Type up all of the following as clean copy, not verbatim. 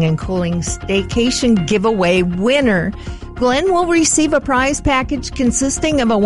Heating and Cooling Staycation Giveaway winner. Glenn will receive a prize package consisting of a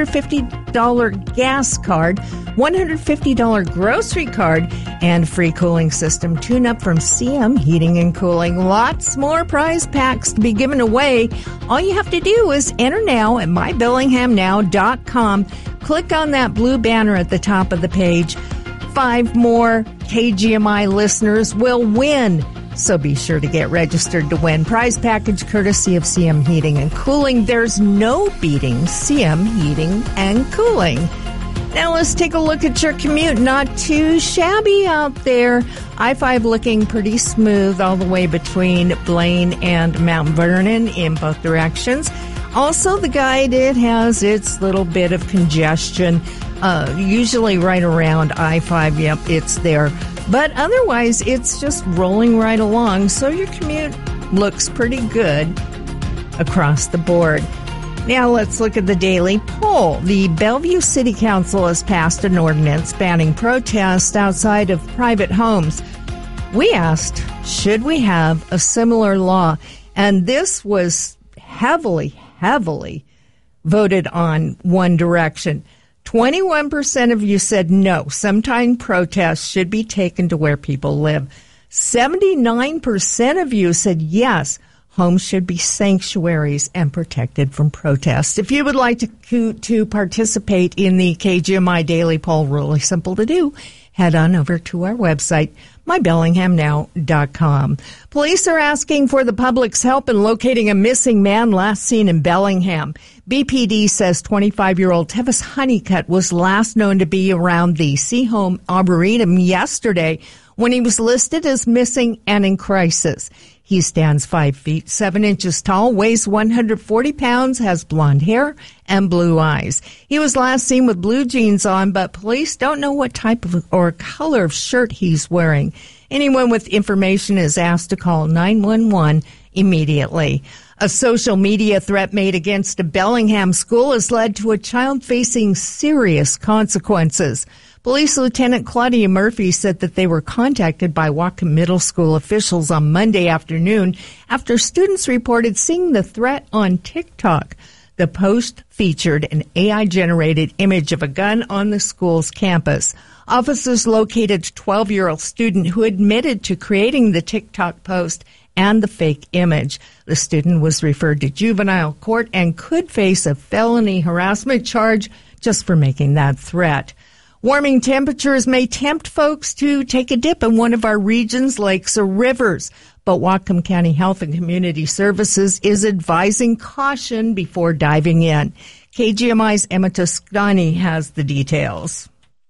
$150 gas card, $150 grocery card, and free cooling system tune-up from CM Heating and Cooling. Lots more prize packs to be given away. All you have to do is enter now at mybellinghamnow.com. Click on that blue banner at the top of the page. 5 more KGMI listeners will win. So be sure to get registered to win. Prize package courtesy of CM Heating and Cooling. There's no beating CM Heating and Cooling. Now let's take a look at your commute. Not too shabby out there. I-5 looking pretty smooth all the way between Blaine and Mount Vernon in both directions. Also, the guide, it has its little bit of congestion, usually right around I-5. Yep, it's there. But otherwise, it's just rolling right along, so your commute looks pretty good across the board. Now let's look at the daily poll. The Bellevue City Council has passed an ordinance banning protests outside of private homes. We asked, should we have a similar law? And this was heavily voted on one direction. 21% of you said no, sometime protests should be taken to where people live. 79% of you said yes, homes should be sanctuaries and protected from protests. If you would like to participate in the KGMI Daily Poll, really simple to do. Head on over to our website, mybellinghamnow.com. Police are asking for the public's help in locating a missing man last seen in Bellingham. BPD says 25-year-old Tevis Honeycutt was last known to be around the Seaholm Arboretum yesterday when he was listed as missing and in crisis. He stands 5 feet 7 inches tall, weighs 140 pounds, has blonde hair and blue eyes. He was last seen with blue jeans on, but police don't know what type of or color of shirt he's wearing. Anyone with information is asked to call 911 immediately. A social media threat made against a Bellingham school has led to a child facing serious consequences. Police Lieutenant Claudia Murphy said that they were contacted by Whatcom Middle School officials on Monday afternoon after students reported seeing the threat on TikTok. The post featured an AI-generated image of a gun on the school's campus. Officers located a 12-year-old student who admitted to creating the TikTok post and the fake image. The student was referred to juvenile court and could face a felony harassment charge just for making that threat. Warming temperatures may tempt folks to take a dip in one of our region's lakes or rivers, but Whatcom County Health and Community Services is advising caution before diving in. KGMI's Emma Toscani has the details.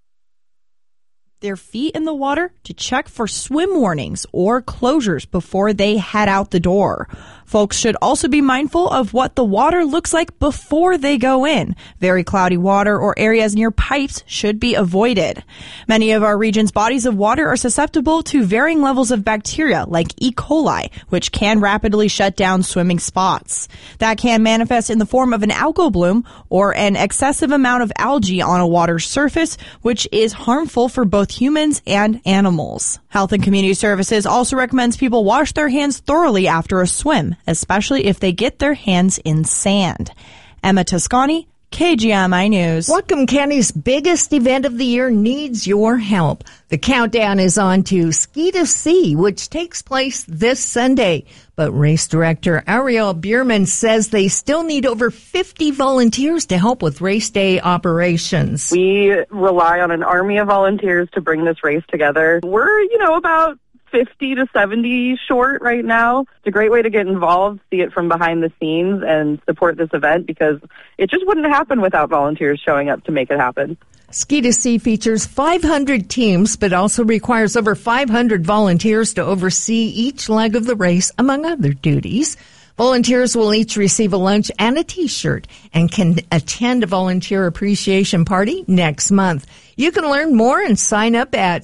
Their feet in the water to check for swim warnings or closures before they head out the door. Folks should also be mindful of what the water looks like before they go in. Very cloudy water or areas near pipes should be avoided. Many of our region's bodies of water are susceptible to varying levels of bacteria like E. coli, which can rapidly shut down swimming spots. That can manifest in the form of an algal bloom or an excessive amount of algae on a water's surface, which is harmful for both humans and animals. Health and Community Services also recommends people wash their hands thoroughly after a swim, especially if they get their hands in sand. Emma Toscani, KGMI News. Whatcom County's biggest event of the year needs your help. The countdown is on to Ski to Sea, which takes place this Sunday. But race director Ariel Bierman says they still need over 50 volunteers to help with race day operations. We rely on an army of volunteers to bring this race together. We're, about 50 to 70 short right now. It's a great way to get involved, see it from behind the scenes, and support this event because it just wouldn't happen without volunteers showing up to make it happen. Ski to Sea features 500 teams, but also requires over 500 volunteers to oversee each leg of the race, among other duties. Volunteers will each receive a lunch and a T-shirt and can attend a volunteer appreciation party next month. You can learn more and sign up at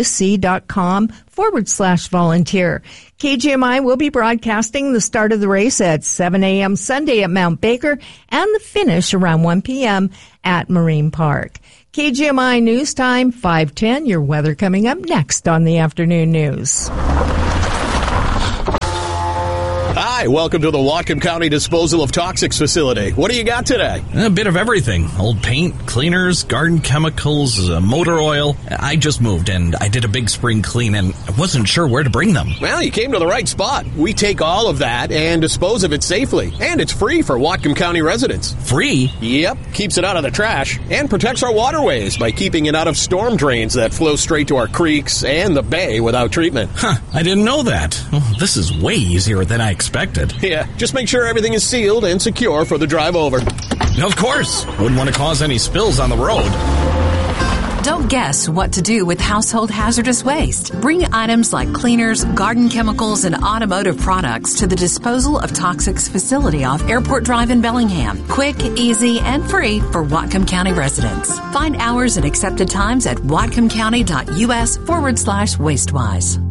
skitosea.com/volunteer. KGMI will be broadcasting the start of the race at 7 a.m. Sunday at Mount Baker and the finish around 1 p.m. at Marine Park. KGMI News Time, 5:10. Your weather coming up next on the afternoon news. Hi, welcome to the Whatcom County Disposal of Toxics facility. What do you got today? A bit of everything. Old paint, cleaners, garden chemicals, motor oil. I just moved and I did a big spring clean and I wasn't sure where to bring them. Well, you came to the right spot. We take all of that and dispose of it safely. And it's free for Whatcom County residents. Free? Yep. Keeps it out of the trash and protects our waterways by keeping it out of storm drains that flow straight to our creeks and the bay without treatment. Huh, I didn't know that. Oh, this is way easier than I expected. Yeah, just make sure everything is sealed and secure for the drive over. Of course. Wouldn't want to cause any spills on the road. Don't guess what to do with household hazardous waste. Bring items like cleaners, garden chemicals, and automotive products to the Disposal of Toxics facility off Airport Drive in Bellingham. Quick, easy, and free for Whatcom County residents. Find hours and accepted times at whatcomcounty.us/wastewise.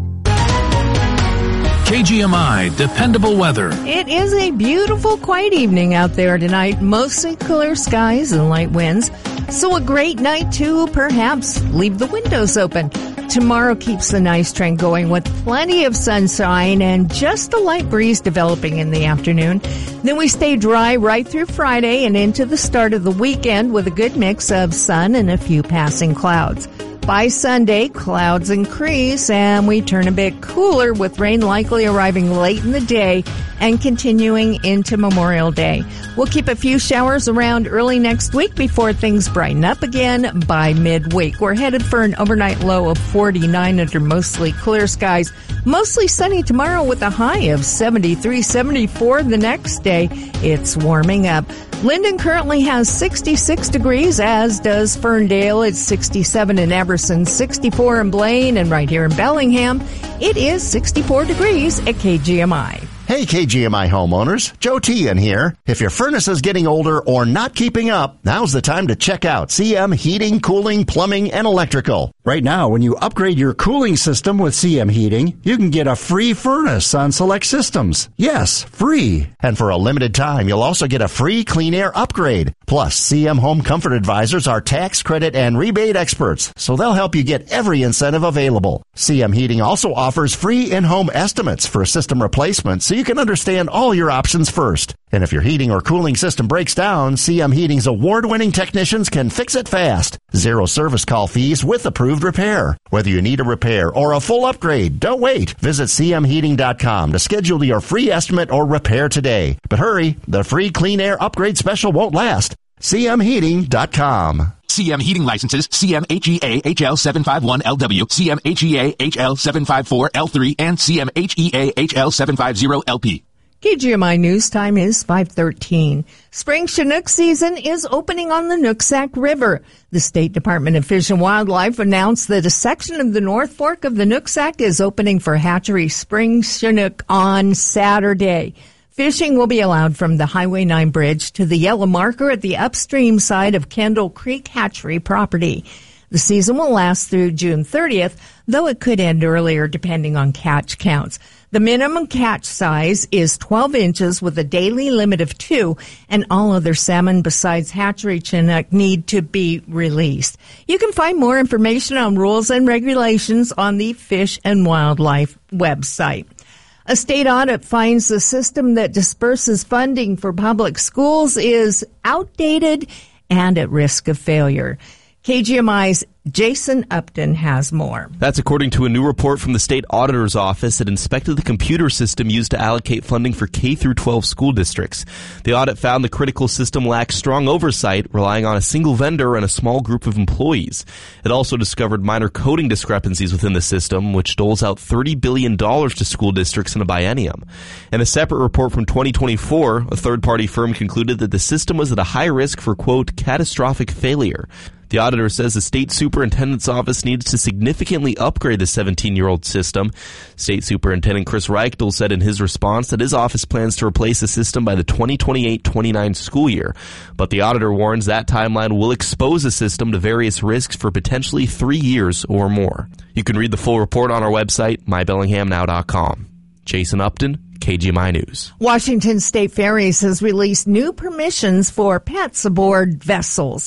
KGMI Dependable Weather. It is a beautiful, quiet evening out there tonight. Mostly clear skies and light winds. So a great night to perhaps leave the windows open. Tomorrow keeps the nice trend going with plenty of sunshine and just a light breeze developing in the afternoon. Then we stay dry right through Friday and into the start of the weekend with a good mix of sun and a few passing clouds. By Sunday, clouds increase and we turn a bit cooler with rain likely arriving late in the day and continuing into Memorial Day. We'll keep a few showers around early next week before things brighten up again by midweek. We're headed for an overnight low of 49 under mostly clear skies. Mostly sunny tomorrow with a high of 73, 74 the next day. It's warming up. Linden currently has 66 degrees, as does Ferndale. It's 67 in Everson, 64 in Blaine, and right here in Bellingham, it is 64 degrees at KGMI. Hey KGMI homeowners, Joe Tian here. If your furnace is getting older or not keeping up, now's the time to check out CM Heating, Cooling, Plumbing, and Electrical. Right now, when you upgrade your cooling system with CM Heating, you can get a free furnace on select systems. Yes, free. And for a limited time, you'll also get a free clean air upgrade. Plus, CM Home Comfort Advisors are tax credit and rebate experts, so they'll help you get every incentive available. CM Heating also offers free in-home estimates for system replacement, so you can understand all your options first. And if your heating or cooling system breaks down, CM Heating's award-winning technicians can fix it fast. 0 service call fees with approved repair. Whether you need a repair or a full upgrade, don't wait. Visit cmheating.com to schedule your free estimate or repair today. But hurry, the free clean air upgrade special won't last. cmheating.com. CM Heating licenses CMHEA HL751LW, CMHEA HL754L3, and CMHEA HL750LP. KGMI News Time is 5:13. Spring Chinook season is opening on the Nooksack River. The State Department of Fish and Wildlife announced that a section of the North Fork of the Nooksack is opening for hatchery spring Chinook on Saturday. Fishing will be allowed from the Highway 9 bridge to the yellow marker at the upstream side of Kendall Creek Hatchery property. The season will last through June 30th, though it could end earlier depending on catch counts. The minimum catch size is 12 inches with a daily limit of 2, and all other salmon besides hatchery Chinook need to be released. You can find more information on rules and regulations on the Fish and Wildlife website. A state audit finds the system that disperses funding for public schools is outdated and at risk of failure. KGMI's Jason Upton has more. That's according to a new report from the state auditor's office that inspected the computer system used to allocate funding for K-12 school districts. The audit found the critical system lacks strong oversight, relying on a single vendor and a small group of employees. It also discovered minor coding discrepancies within the system, which doles out $30 billion to school districts in a biennium. In a separate report from 2024, a third-party firm concluded that the system was at a high risk for, quote, catastrophic failure. The auditor says the state superintendent's office needs to significantly upgrade the 17-year-old system. State Superintendent Chris Reichtel said in his response that his office plans to replace the system by the 2028-29 school year. But the auditor warns that timeline will expose the system to various risks for potentially 3 years or more. You can read the full report on our website, mybellinghamnow.com. Jason Upton, KGMI News. Washington State Ferries has released new permissions for pets aboard vessels.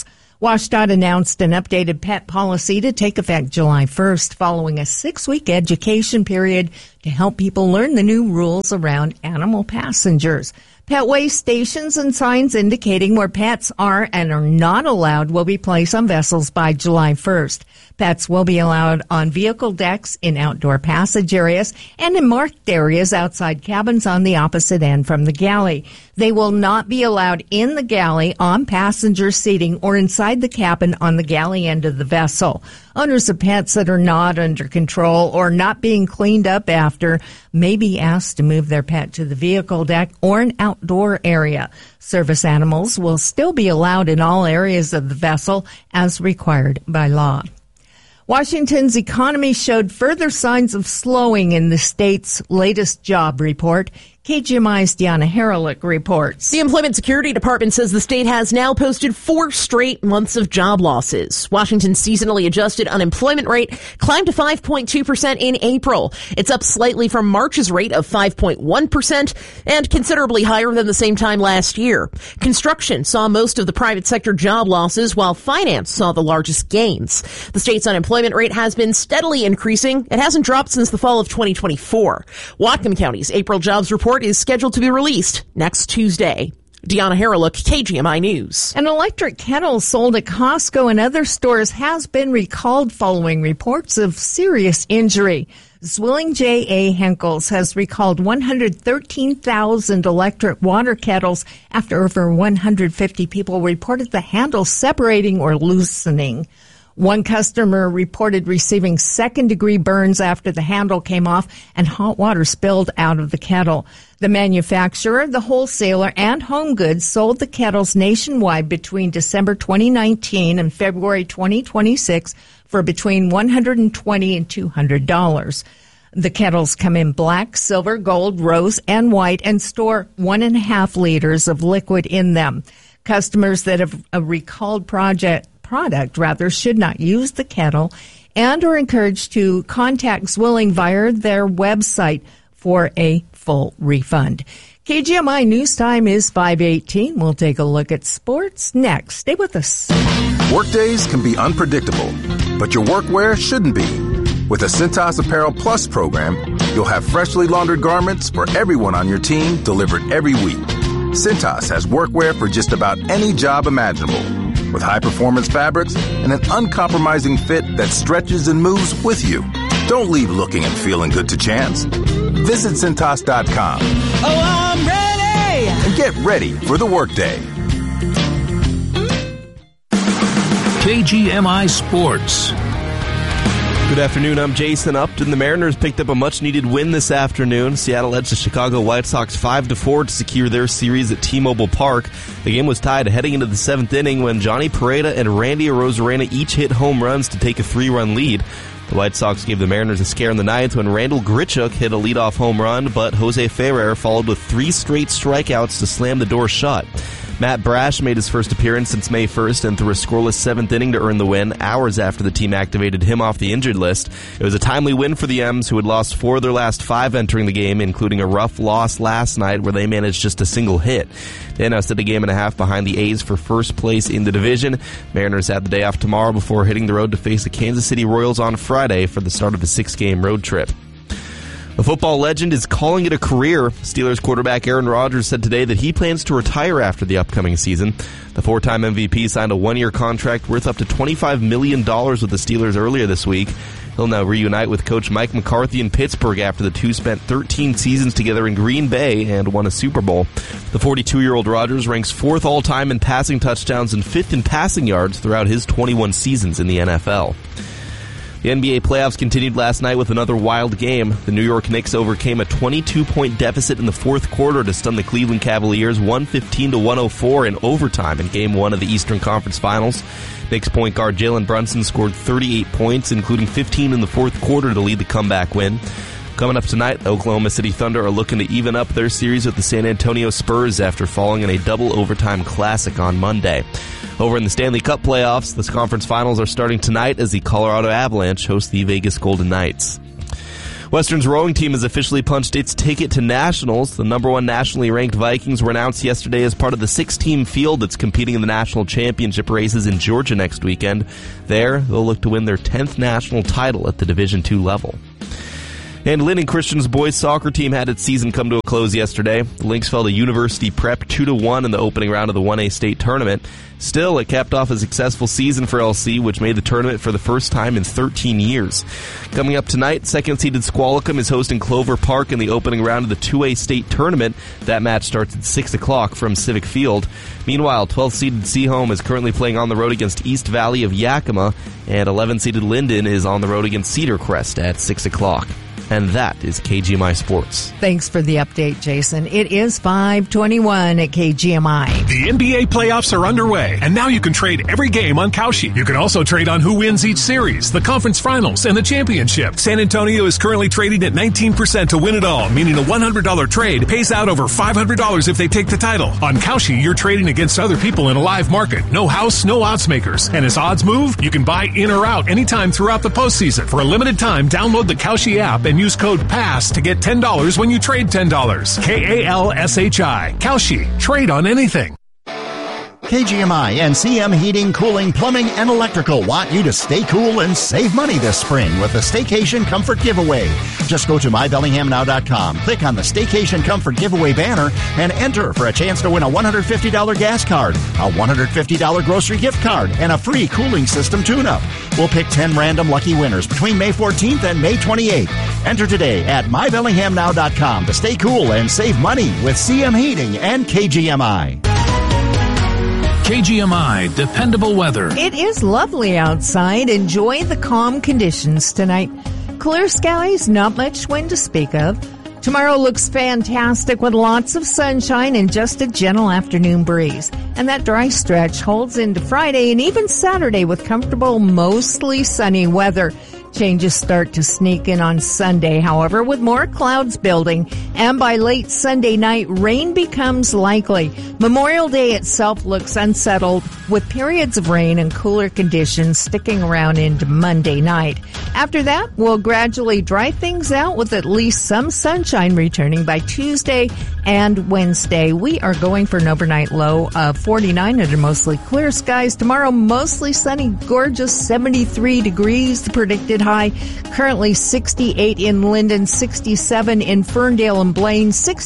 WashDOT announced an updated pet policy to take effect July 1st following a 6-week education period to help people learn the new rules around animal passengers. Pet waste stations and signs indicating where pets are and are not allowed will be placed on vessels by July 1st. Pets will be allowed on vehicle decks, in outdoor passage areas, and in marked areas outside cabins on the opposite end from the galley. They will not be allowed in the galley, on passenger seating, or inside the cabin on the galley end of the vessel. Owners of pets that are not under control or not being cleaned up after may be asked to move their pet to the vehicle deck or an outdoor area. Service animals will still be allowed in all areas of the vessel as required by law. Washington's economy showed further signs of slowing in the state's latest job report. KGMI's Deanna Haralick reports. The Employment Security Department says the state has now posted 4 straight months of job losses. Washington's seasonally adjusted unemployment rate climbed to 5.2% in April. It's up slightly from March's rate of 5.1% and considerably higher than the same time last year. Construction saw most of the private sector job losses, while finance saw the largest gains. The state's unemployment rate has been steadily increasing. It hasn't dropped since the fall of 2024. Whatcom County's April jobs report is scheduled to be released next Tuesday. Deanna Haralick, KGMI News. An electric kettle sold at Costco and other stores has been recalled following reports of serious injury. Zwilling J.A. Henkels has recalled 113,000 electric water kettles after over 150 people reported the handle separating or loosening. One customer reported receiving second-degree burns after the handle came off and hot water spilled out of the kettle. The manufacturer, the wholesaler, and Home Goods sold the kettles nationwide between December 2019 and February 2026 for between $120 and $200. The kettles come in black, silver, gold, rose, and white and store 1.5 liters of liquid in them. Customers that have a recalled product should not use the kettle and are encouraged to contact Zwilling via their website for a full refund. KGMI News Time is 5:18. We'll take a look at sports next. Stay with us. Workdays can be unpredictable, but your workwear shouldn't be. With the Cintas Apparel Plus program, you'll have freshly laundered garments for everyone on your team delivered every week. Cintas has workwear for just about any job imaginable, with high-performance fabrics and an uncompromising fit that stretches and moves with you. Don't leave looking and feeling good to chance. Visit Cintas.com. Oh, I'm ready! And get ready for the workday. KGMI Sports. Good afternoon, I'm Jason Upton. The Mariners picked up a much-needed win this afternoon. Seattle edged the Chicago White Sox 5-4 to secure their series at T-Mobile Park. The game was tied heading into the 7th inning when Johnny Pereda and Randy Arozarena each hit home runs to take a 3-run lead. The White Sox gave the Mariners a scare in the 9th when Randall Grichuk hit a leadoff home run, but Jose Ferrer followed with 3 straight strikeouts to slam the door shut. Matt Brash made his first appearance since May 1st and threw a scoreless 7th inning to earn the win, hours after the team activated him off the injured list. It was a timely win for the M's, who had lost 4 of their last 5 entering the game, including a rough loss last night where they managed just a single hit. They now sit a game and a half behind the A's for first place in the division. Mariners have the day off tomorrow before hitting the road to face the Kansas City Royals on Friday for the start of a 6-game road trip. A football legend is calling it a career. Steelers quarterback Aaron Rodgers said today that he plans to retire after the upcoming season. The 4-time MVP signed a 1-year contract worth up to $25 million with the Steelers earlier this week. He'll now reunite with coach Mike McCarthy in Pittsburgh after the two spent 13 seasons together in Green Bay and won a Super Bowl. The 42-year-old Rodgers ranks 4th all-time in passing touchdowns and 5th in passing yards throughout his 21 seasons in the NFL. The NBA playoffs continued last night with another wild game. The New York Knicks overcame a 22-point deficit in the 4th quarter to stun the Cleveland Cavaliers 115-104 in overtime in Game 1 of the Eastern Conference Finals. Knicks point guard Jalen Brunson scored 38 points, including 15 in the 4th quarter to lead the comeback win. Coming up tonight, the Oklahoma City Thunder are looking to even up their series with the San Antonio Spurs after falling in a double overtime classic on Monday. Over in the Stanley Cup playoffs, the conference finals are starting tonight as the Colorado Avalanche host the Vegas Golden Knights. Western's rowing team has officially punched its ticket to nationals. The number one nationally ranked Vikings were announced yesterday as part of the 6-team field that's competing in the national championship races in Georgia next weekend. There, they'll look to win their 10th national title at the Division II level. And Linden Christian's boys soccer team had its season come to a close yesterday. The Lynx fell to University Prep 2-1 in the opening round of the 1A state tournament. Still, it capped off a successful season for LC, which made the tournament for the first time in 13 years. Coming up tonight, second-seeded Squalicum is hosting Clover Park in the opening round of the 2A state tournament. That match starts at 6 o'clock from Civic Field. Meanwhile, 12th-seeded Seaholm is currently playing on the road against East Valley of Yakima, and 11th-seeded Linden is on the road against Cedar Crest at 6 o'clock. And that is KGMI Sports. Thanks for the update, Jason. It is 5:21 at KGMI. The NBA playoffs are underway, and now you can trade every game on Kalshi. You can also trade on who wins each series, the conference finals, and the championship. San Antonio is currently trading at 19% to win it all, meaning a $100 trade pays out over $500 if they take the title. On Kalshi, you're trading against other people in a live market. No house, no odds makers. And as odds move, you can buy in or out anytime throughout the postseason. For a limited time, download the Kalshi app and use code PASS to get $10 when you trade $10. KALSHI. Kalshi. Trade on anything. KGMI and CM Heating, Cooling, Plumbing, and Electrical want you to stay cool and save money this spring with the Staycation Comfort Giveaway. Just go to MyBellinghamNow.com, click on the Staycation Comfort Giveaway banner, and enter for a chance to win a $150 gas card, a $150 grocery gift card, and a free cooling system tune-up. We'll pick 10 random lucky winners between May 14th and May 28th. Enter today at MyBellinghamNow.com to stay cool and save money with CM Heating and KGMI. KGMI, dependable weather. It is lovely outside. Enjoy the calm conditions tonight. Clear skies, not much wind to speak of. Tomorrow looks fantastic with lots of sunshine and just a gentle afternoon breeze. And that dry stretch holds into Friday and even Saturday with comfortable, mostly sunny weather. Changes start to sneak in on Sunday, however, with more clouds building. And by late Sunday night, rain becomes likely. Memorial Day itself looks unsettled with periods of rain and cooler conditions sticking around into Monday night. After that, we'll gradually dry things out with at least some sunshine returning by Tuesday and Wednesday. We are going for an overnight low of 49 under mostly clear skies. Tomorrow, mostly sunny, gorgeous 73 degrees, the predicted high. Currently 68 in Linden, 67 in Ferndale and Blaine,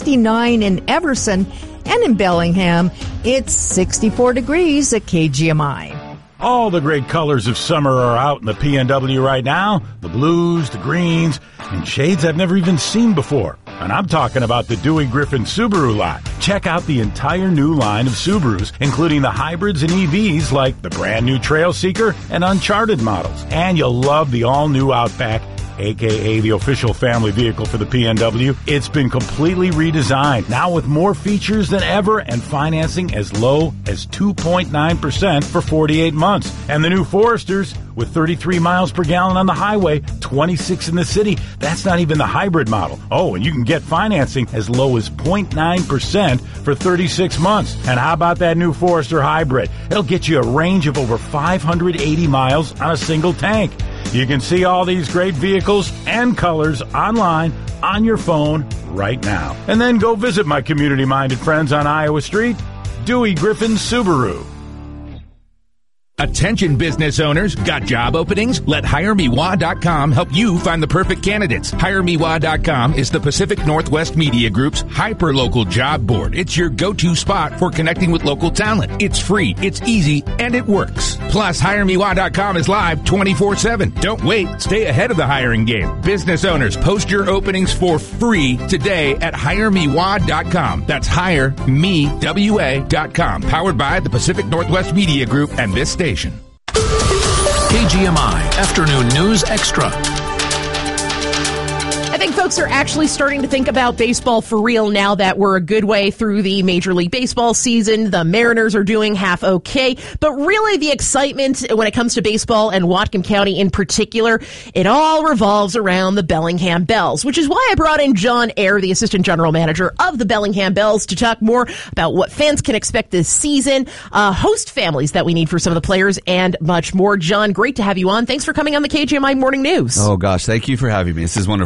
69 in Everson, and in Bellingham, it's 64 degrees at KGMI. All the great colors of summer are out in the PNW right now. The blues, the greens, and shades I've never even seen before. And I'm talking about the Dewey Griffin Subaru lot. Check out the entire new line of Subarus, including the hybrids and EVs like the brand new Trail Seeker and Uncharted models. And you'll love the all-new Outback, a.k.a. the official family vehicle for the PNW. It's been completely redesigned, now with more features than ever and financing as low as 2.9% for 48 months. And the new Foresters, with 33 miles per gallon on the highway, 26 in the city. That's not even the hybrid model. Oh, and you can get financing as low as 0.9% for 36 months. And how about that new Forester Hybrid? It'll get you a range of over 580 miles on a single tank. You can see all these great vehicles and colors online on your phone right now. And then go visit my community-minded friends on Iowa Street, Dewey Griffin Subaru. Attention business owners, got job openings? Let HireMeWa.com help you find the perfect candidates. HireMeWa.com is the Pacific Northwest Media Group's hyper-local job board. It's your go-to spot for connecting with local talent. It's free, it's easy, and it works. Plus, HireMeWa.com is live 24/7. Don't wait. Stay ahead of the hiring game. Business owners, post your openings for free today at HireMeWa.com. That's HireMeWA.com. Powered by the Pacific Northwest Media Group and this station. KGMI Afternoon News Extra. I think folks are actually starting to think about baseball for real now that we're a good way through the Major League Baseball season. The Mariners are doing half okay, but really the excitement when it comes to baseball and Whatcom County in particular, it all revolves around the Bellingham Bells, which is why I brought in John Eyre, the assistant general manager of the Bellingham Bells, to talk more about what fans can expect this season, host families that we need for some of the players, and much more. John, great to have you on. Thanks for coming on the KGMI Morning News. Oh, gosh, thank you for having me. This is wonderful. Absolutely.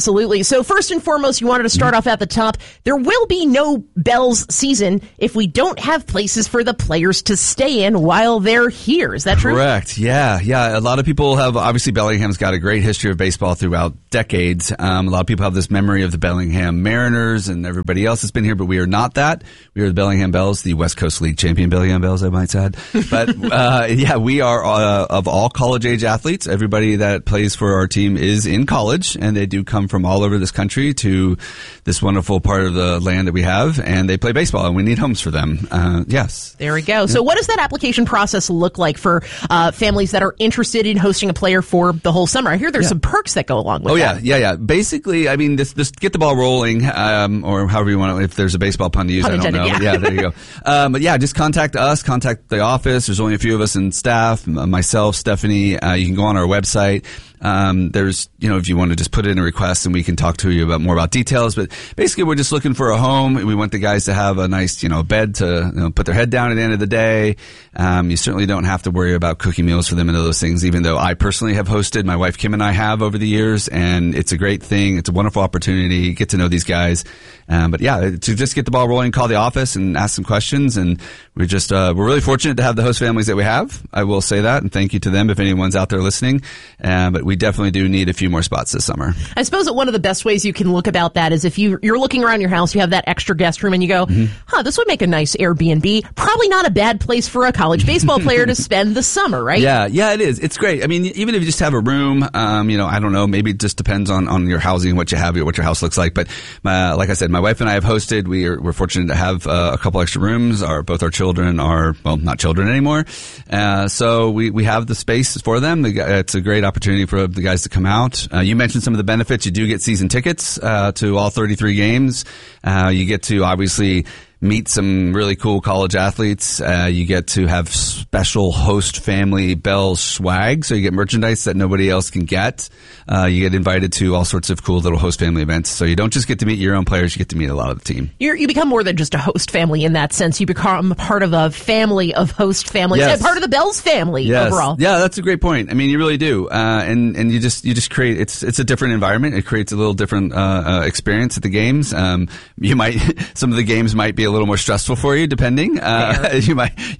Absolutely. So first and foremost, you wanted to start off at the top. There will be no Bells season if we don't have places for the players to stay in while they're here. Is that true? Correct. Yeah. A lot of people have, obviously Bellingham's got a great history of baseball throughout decades. A lot of people have this memory of the Bellingham Mariners and everybody else has been here, but we are not that. We are the Bellingham Bells, the West Coast League champion Bellingham Bells, I might add. But we are of all college age athletes. Everybody that plays for our team is in college, and they do come from all over this country to this wonderful part of the land that we have, and they play baseball, and we need homes for them. Yes. There we go. So what does that application process look like for families that are interested in hosting a player for the whole summer? I hear there's some perks that go along with that. Yeah. Basically, I mean, just get the ball rolling, or however you want to, if there's a baseball pun to use, I don't know. Yeah, there you go. But yeah, just contact us, contact the office. There's only a few of us in staff, myself, Stephanie. You can go on our website. There's, if you want to just put in a request and we can talk to you about more about details, but basically we're just looking for a home. We want the guys to have a nice, bed to put their head down at the end of the day. You certainly don't have to worry about cooking meals for them and those things, even though I personally have hosted. My wife Kim and I have over the years, and it's a great thing. It's a wonderful opportunity. Get to know these guys. But yeah, to just get the ball rolling, call the office and ask some questions. And we're really fortunate to have the host families that we have. I will say that, and thank you to them if anyone's out there listening. But we definitely do need a few more spots this summer. I suppose that one of the best ways you can look about that is if you're looking around your house, you have that extra guest room and you go, this would make a nice Airbnb. Probably not a bad place for a college baseball player to spend the summer, right? Yeah, it is. It's great. I mean, even if you just have a room, I don't know, maybe it just depends on your housing, what you have, what your house looks like. But like I said, my wife and I have hosted. We're fortunate to have a couple extra rooms. Both our children are, well, not children anymore. So we have the space for them. It's a great opportunity for the guys to come out. You mentioned some of the benefits. You do get season tickets to all 33 games. You get to obviously meet some really cool college athletes. You get to have special host family Bells swag, so you get merchandise that nobody else can get. You get invited to all sorts of cool little host family events. So you don't just get to meet your own players, you get to meet a lot of the team. You become more than just a host family in that sense. You become part of a family of host families, and part of the Bells family overall. Yeah, that's a great point. I mean, you really do. And you just create, it's a different environment. It creates a little different experience at the games. Some of the games might be a little more stressful for you, depending. You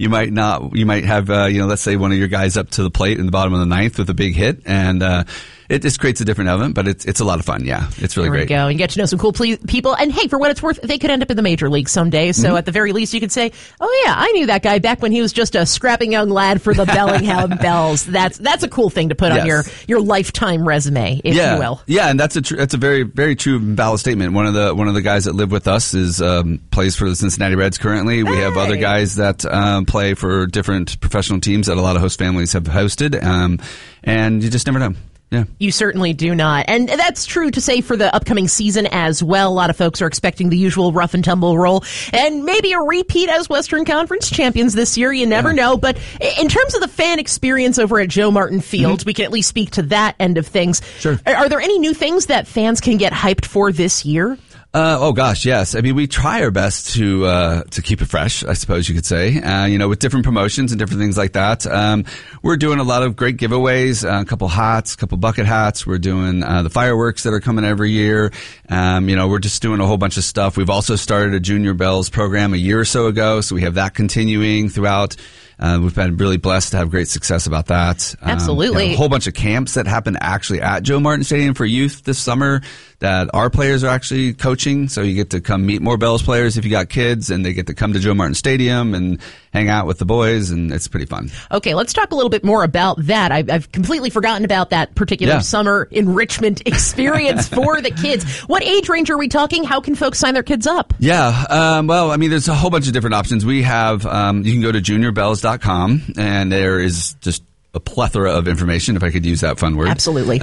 might have, let's say one of your guys up to the plate in the bottom of the ninth with a big hit, and it just creates a different element, but it's a lot of fun. Yeah, it's really great. There we go. You get to know some cool people, and hey, for what it's worth, they could end up in the major league someday. So at the very least, you could say, "Oh yeah, I knew that guy back when he was just a scrapping young lad for the Bellingham Bells." That's a cool thing to put on your lifetime resume, if you will. Yeah, and that's a very, very true and valid statement. One of the guys that live with us plays for the Cincinnati Reds currently. We have other guys that play for different professional teams that a lot of host families have hosted, and you just never know. Yeah. You certainly do not. And that's true to say for the upcoming season as well. A lot of folks are expecting the usual rough and tumble role and maybe a repeat as Western Conference champions this year. You never know. But in terms of the fan experience over at Joe Martin Field, we can at least speak to that end of things. Sure. Are there any new things that fans can get hyped for this year? Oh gosh, yes. I mean, we try our best to keep it fresh, I suppose you could say, with different promotions and different things like that. We're doing a lot of great giveaways, a couple hats, a couple bucket hats. We're doing, the fireworks that are coming every year. We're just doing a whole bunch of stuff. We've also started a Junior Bells program a year or so ago, so we have that continuing throughout. We've been really blessed to have great success about that. Absolutely. A whole bunch of camps that happen actually at Joe Martin Stadium for youth this summer that our players are actually coaching. So you get to come meet more Bells players if you got kids, and they get to come to Joe Martin Stadium and hang out with the boys, and it's pretty fun. Okay, let's talk a little bit more about that. I've completely forgotten about that particular summer enrichment experience for the kids. What age range are we talking? How can folks sign their kids up? Yeah, well, I mean, there's a whole bunch of different options. We have, you can go to juniorbells.com, and there is just a plethora of information, if I could use that fun word. Absolutely.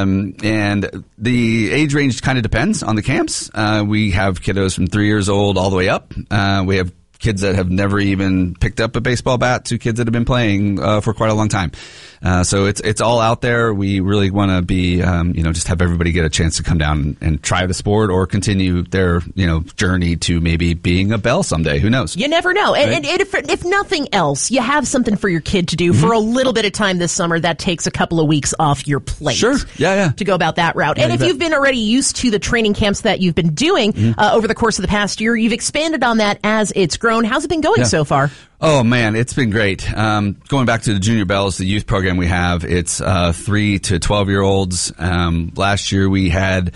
And the age range kind of depends on the camps. We have kiddos from 3 years old all the way up. We have kids that have never even picked up a baseball bat to kids that have been playing for quite a long time. So it's all out there. We really want to be, just have everybody get a chance to come down and try the sport or continue their, journey to maybe being a Bell someday. Who knows? You never know. Right? And if nothing else, you have something for your kid to do for a little bit of time this summer. That takes a couple of weeks off your plate. Sure. Yeah. To go about that route. Yeah, and if you've been already used to the training camps that you've been doing over the course of the past year, you've expanded on that as it's grown. How's it been going so far? Oh, man, it's been great. Going back to the Junior Bells, the youth program we have, it's 3 to 12-year-olds. Last year we had,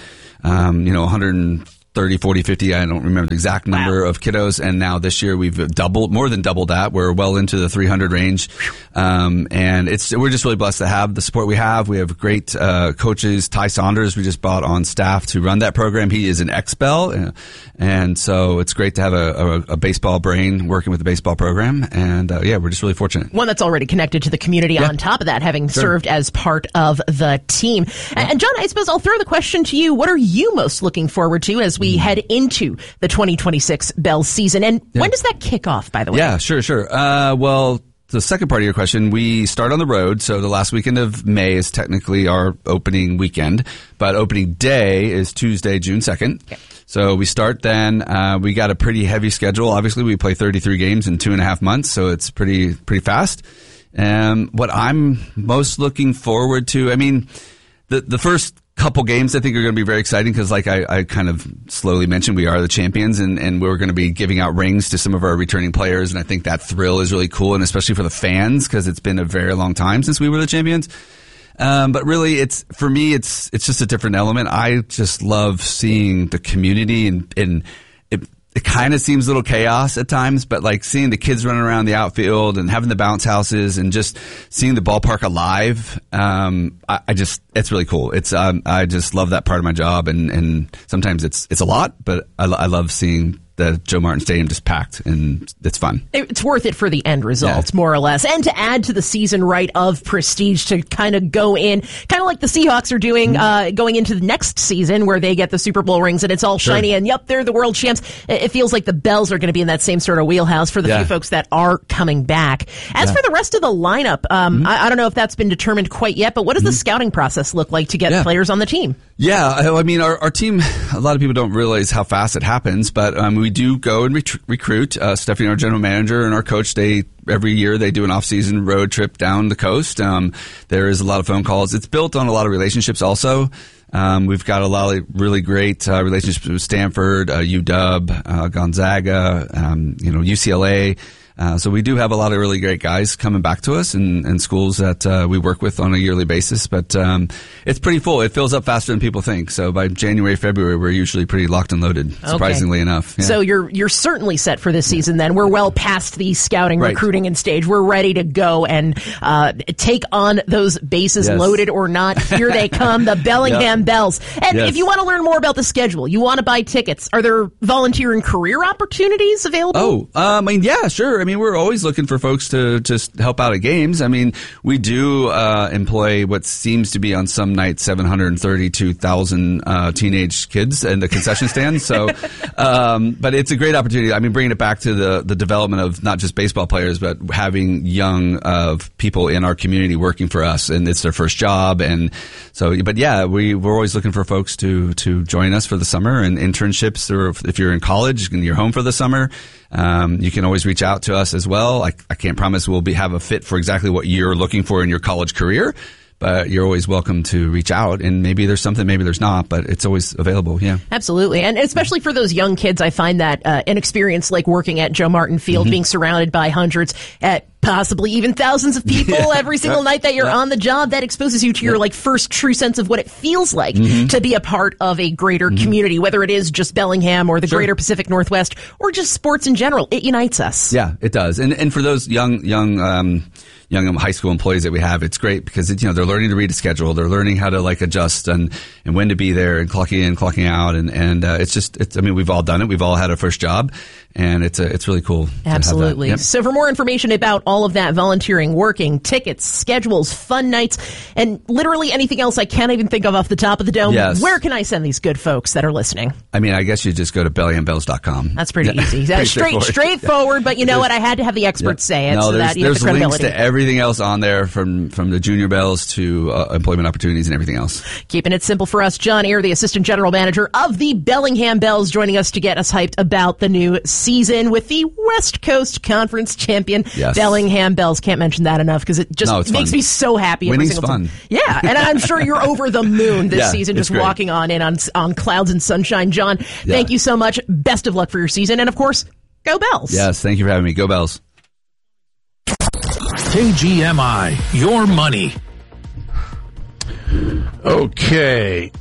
130, 40, 50, I don't remember the exact number of kiddos. And now this year we've more than doubled that. We're well into the 300 range. And we're just really blessed to have the support we have. We have great coaches. Ty Saunders, we just brought on staff to run that program. He is an ex-Bell. And so it's great to have a baseball brain working with the baseball program. And we're just really fortunate. One that's already connected to the community on top of that, having served as part of the team. And John, I suppose I'll throw the question to you. What are you most looking forward to as we head into the 2026 Bell season? And when does that kick off, by the way? Yeah, sure. Well, the second part of your question, we start on the road. So the last weekend of May is technically our opening weekend, but opening day is Tuesday, June 2nd. Okay. So we start then. We got a pretty heavy schedule. Obviously, we play 33 games in 2.5 months, so it's pretty fast. What I'm most looking forward to, the first couple games I think are going to be very exciting because like I kind of slowly mentioned, we are the champions and we're going to be giving out rings to some of our returning players. And I think that thrill is really cool. And especially for the fans because it's been a very long time since we were the champions. But really for me, it's just a different element. I just love seeing the community and it kind of seems a little chaos at times, but like seeing the kids running around the outfield and having the bounce houses and just seeing the ballpark alive. It's really cool. I just love that part of my job. And sometimes it's a lot, but I love seeing the Joe Martin Stadium just packed, and it's fun. It's worth it for the end result, more or less. And to add to the season of prestige to kind of go in, kind of like the Seahawks are doing, going into the next season where they get the Super Bowl rings and it's all shiny and they're the world champs. It feels like the Bells are going to be in that same sort of wheelhouse for the few folks that are coming back. As for the rest of the lineup, I don't know if that's been determined quite yet, but what does the scouting process look like to get players on the team? Yeah, our team, a lot of people don't realize how fast it happens, but we do go and recruit. Stephanie, our general manager, and our coach, every year they do an off-season road trip down the coast. There is a lot of phone calls. It's built on a lot of relationships also. We've got a lot of really great relationships with Stanford, UW, Gonzaga, UCLA. So we do have a lot of really great guys coming back to us and schools that we work with on a yearly basis. But it's pretty full. It fills up faster than people think. So by January, February, we're usually pretty locked and loaded, surprisingly enough. Yeah. So you're certainly set for this season then. We're well past the scouting, recruiting, and stage. We're ready to go and take on those bases, loaded or not. Here they come, the Bellingham Bells. And if you want to learn more about the schedule, you want to buy tickets, are there volunteer and career opportunities available? Sure. We're always looking for folks to just help out at games. We do employ what seems to be on some nights 732,000 teenage kids in the concession stand. So, but it's a great opportunity. Bringing it back to the development of not just baseball players, but having young people in our community working for us, and it's their first job. And so, we're always looking for folks to join us for the summer and internships, or if you're in college and you're home for the summer. You can always reach out to us as well. I can't promise we'll have a fit for exactly what you're looking for in your college career, but you're always welcome to reach out, and maybe there's something, maybe there's not, but it's always available. Yeah, absolutely. And especially for those young kids, I find that an experience like working at Joe Martin Field, being surrounded by hundreds, possibly even thousands of people every single night that you're on the job, that exposes you to your first true sense of what it feels like to be a part of a greater community, whether it is just Bellingham or the greater Pacific Northwest or just sports in general. It unites us. Yeah, it does. And for those young young high school employees that we have, it's great because they're learning to read a schedule, they're learning how to adjust and when to be there and clocking in, clocking out, and we've all done it, we've all had our first job, and it's really cool. Absolutely. Yep. So for more information about all of that volunteering, working, tickets, schedules, fun nights, and literally anything else I can't even think of off the top of the dome, where can I send these good folks that are listening? I guess you just go to bellyandbells.com. That's pretty easy. Straightforward, but you know what? I had to have the experts say it so that you have the credibility. There's links to everything else on there from the Junior Bells to employment opportunities and everything else. Keeping it simple for us, John Ayer, the Assistant General Manager of the Bellingham Bells, joining us to get us hyped about the new season with the West Coast Conference champion Bellingham Bells. Can't mention that enough because it just makes me so happy. Winning's fun. Yeah, and I'm sure you're over the moon this season, just walking on in on clouds and sunshine. John, thank you so much. Best of luck for your season, and of course, go Bells. Yes, thank you for having me. Go Bells. KGMI, your money. Okay.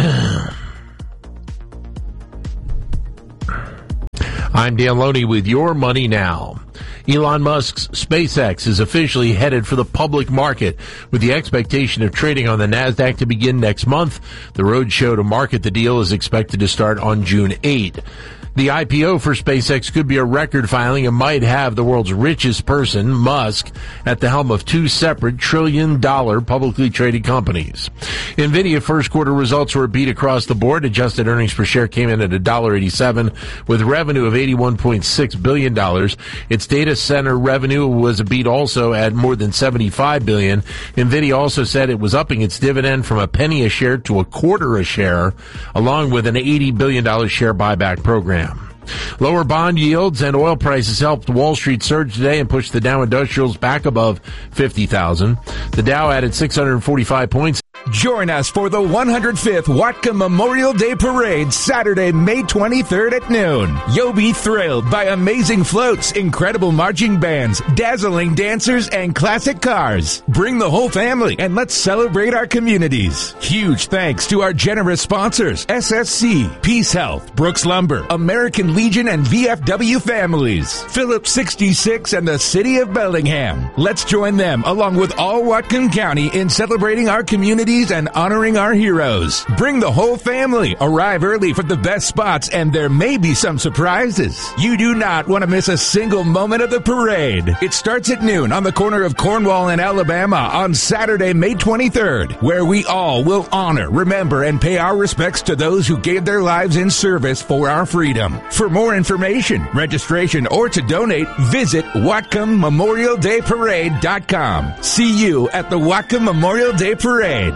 I'm Dan Loney with Your Money Now. Elon Musk's SpaceX is officially headed for the public market with the expectation of trading on the NASDAQ to begin next month. The roadshow to market the deal is expected to start on June 8. The IPO for SpaceX could be a record filing and might have the world's richest person, Musk, at the helm of two separate trillion-dollar publicly traded companies. NVIDIA first quarter results were a beat across the board. Adjusted earnings per share came in at $1.87 with revenue of $81.6 billion. Its data center revenue was a beat also at more than $75 billion. NVIDIA also said it was upping its dividend from a penny a share to a quarter a share, along with an $80 billion share buyback program. Lower bond yields and oil prices helped Wall Street surge today and pushed the Dow Industrials back above 50,000. The Dow added 645 points. Join us for the 105th Watcom Memorial Day Parade, Saturday, May 23rd at noon. You'll be thrilled by amazing floats, incredible marching bands, dazzling dancers, and classic cars. Bring the whole family and let's celebrate our communities. Huge thanks to our generous sponsors, SSC, Peace Health, Brooks Lumber, American Legion, and VFW Families, Phillips 66, and the City of Bellingham. Let's join them, along with all Whatcom County, in celebrating our communities and honoring our heroes. Bring the whole family. Arrive early for the best spots, and there may be some surprises. You do not want to miss a single moment of the parade. It starts at noon on the corner of Cornwall and Alabama on Saturday, May 23rd, where we all will honor, remember, and pay our respects to those who gave their lives in service for our freedom. For more information, registration, or to donate, visit WhatcomMemorialDayParade.com. See you at the Watcom Memorial Day Parade.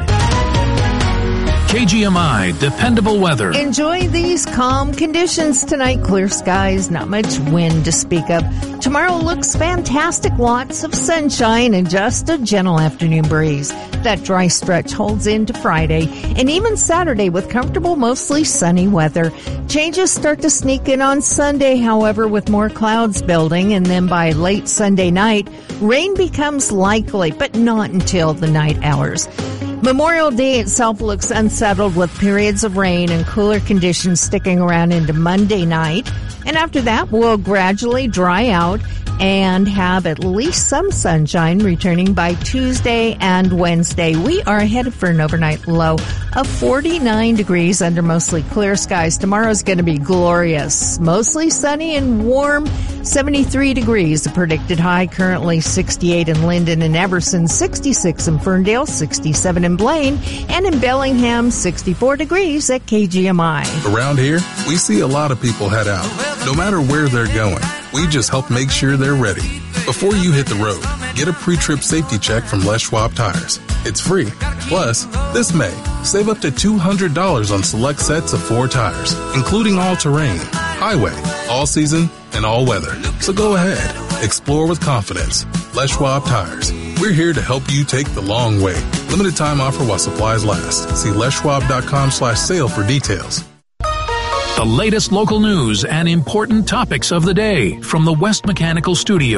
KGMI, dependable weather. Enjoy these calm conditions tonight. Clear skies, not much wind to speak of. Tomorrow looks fantastic. Lots of sunshine and just a gentle afternoon breeze. That dry stretch holds into Friday and even Saturday with comfortable, mostly sunny weather. Changes start to sneak in on Sunday, however, with more clouds building, and then by late Sunday night, rain becomes likely, but not until the night hours. Memorial Day itself looks unsettled with periods of rain and cooler conditions sticking around into Monday night. And after that, we'll gradually dry out and have at least some sunshine returning by Tuesday and Wednesday. We are headed for an overnight low of 49 degrees under mostly clear skies. Tomorrow's going to be glorious. Mostly sunny and warm, 73 degrees. The predicted high currently 68 in Linden and Everson, 66 in Ferndale, 67 in Blaine, and in Bellingham, 64 degrees at KGMI. Around here, we see a lot of people head out. No matter where they're going, we just help make sure they're ready. Before you hit the road, get a pre-trip safety check from Les Schwab Tires. It's free. Plus, this May, save up to $200 on select sets of 4 tires, including all-terrain, highway, all-season, and all-weather. So go ahead. Explore with confidence. Les Schwab Tires. We're here to help you take the long way. Limited time offer while supplies last. See leschwab.com/sale for details. The latest local news and important topics of the day from the West Mechanical Studio.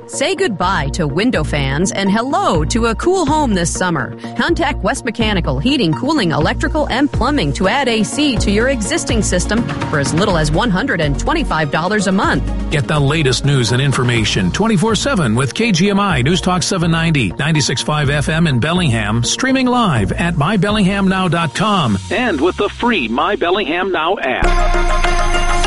Say goodbye to window fans and hello to a cool home this summer. Contact West Mechanical Heating, Cooling, Electrical, and Plumbing to add AC to your existing system for as little as $125 a month. Get the latest news and information 24/7 with KGMI News Talk 790, 96.5 FM in Bellingham, streaming live at mybellinghamnow.com and with the free My Bellingham Now app.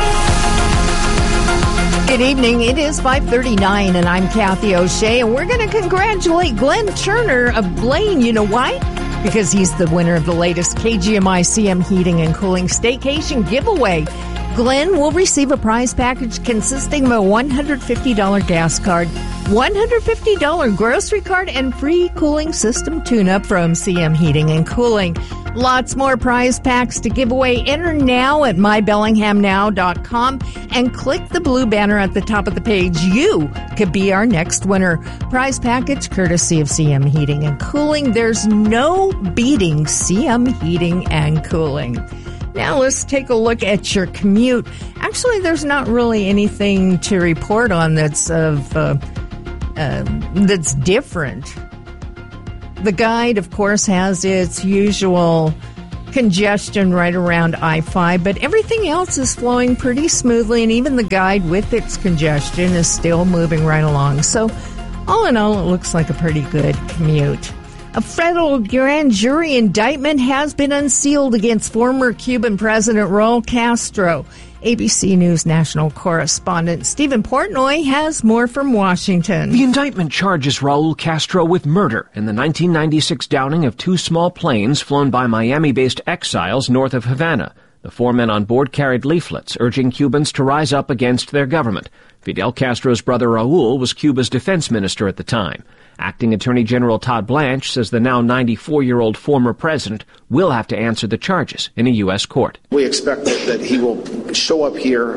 Good evening. It is 5:39, and I'm Kathy O'Shea, and we're going to congratulate Glenn Turner of Blaine. You know why? Because he's the winner of the latest KGMI CM Heating and Cooling Staycation giveaway. Glenn will receive a prize package consisting of a $150 gas card, $150 grocery card, and free cooling system tune-up from CM Heating and Cooling. Lots more prize packs to give away. Enter now at mybellinghamnow.com and click the blue banner at the top of the page. You could be our next winner. Prize package courtesy of CM Heating and Cooling. There's no beating CM Heating and Cooling. Now let's take a look at your commute. Actually, there's not really anything to report on that's different. The guide, of course, has its usual congestion right around I-5, but everything else is flowing pretty smoothly, and even the guide with its congestion is still moving right along. So all in all, it looks like a pretty good commute. A federal grand jury indictment has been unsealed against former Cuban President Raul Castro. ABC News national correspondent Stephen Portnoy has more from Washington. The indictment charges Raul Castro with murder in the 1996 downing of two small planes flown by Miami-based exiles north of Havana. The four men on board carried leaflets urging Cubans to rise up against their government. Fidel Castro's brother Raul was Cuba's defense minister at the time. Acting Attorney General Todd Blanche says the now 94-year-old former president will have to answer the charges in a U.S. court. We expect that he will show up here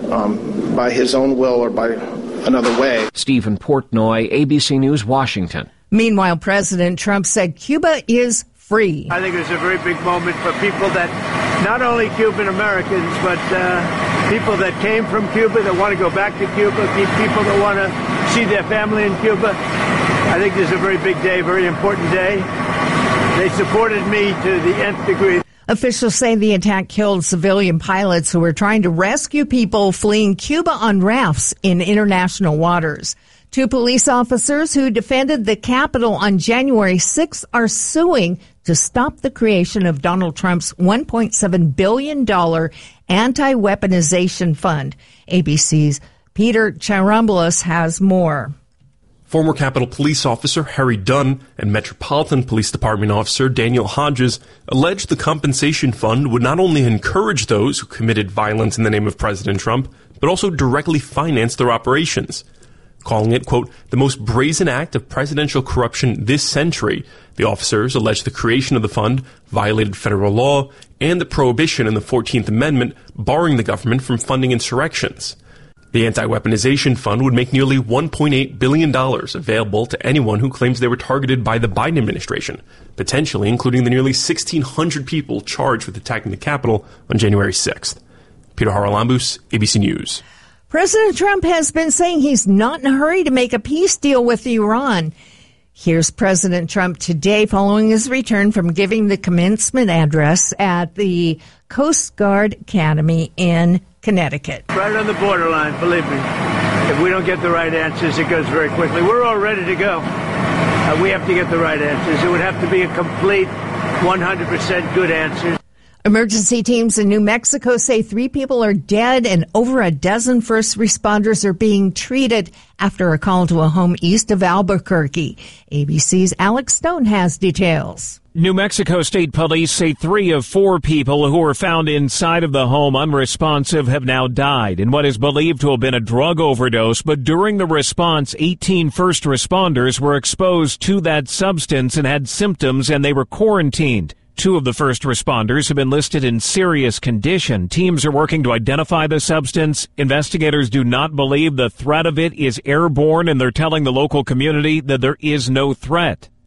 by his own will or by another way. Stephen Portnoy, ABC News, Washington. Meanwhile, President Trump said Cuba is free. I think it's a very big moment for people that, not only Cuban Americans, but people that came from Cuba, that want to go back to Cuba, people that want to see their family in Cuba. I think this is a very big day, very important day. They supported me to the nth degree. Officials say the attack killed civilian pilots who were trying to rescue people fleeing Cuba on rafts in international waters. Two police officers who defended the Capitol on January 6th are suing to stop the creation of Donald Trump's $1.7 billion anti-weaponization fund. ABC's Peter Charamboulos has more. Former Capitol Police Officer Harry Dunn and Metropolitan Police Department Officer Daniel Hodges alleged the compensation fund would not only encourage those who committed violence in the name of President Trump, but also directly finance their operations. Calling it, quote, the most brazen act of presidential corruption this century, the officers alleged the creation of the fund violated federal law and the prohibition in the 14th Amendment barring the government from funding insurrections. The anti-weaponization fund would make nearly $1.8 billion available to anyone who claims they were targeted by the Biden administration, potentially including the nearly 1,600 people charged with attacking the Capitol on January 6th. Peter Haralambous, ABC News. President Trump has been saying he's not in a hurry to make a peace deal with Iran. Here's President Trump today following his return from giving the commencement address at the Coast Guard Academy in Connecticut. Right on the borderline, believe me. If we don't get the right answers, it goes very quickly. We're all ready to go. We have to get the right answers. It would have to be a complete 100% good answer. Emergency teams in New Mexico say 3 people are dead and over a dozen first responders are being treated after a call to a home east of Albuquerque. ABC's Alex Stone has details. New Mexico State Police say 3 of 4 people who were found inside of the home unresponsive have now died in what is believed to have been a drug overdose. But during the response, 18 first responders were exposed to that substance and had symptoms, and they were quarantined. 2 of the first responders have been listed in serious condition. Teams are working to identify the substance. Investigators do not believe the threat of it is airborne, and they're telling the local community that there is no threat.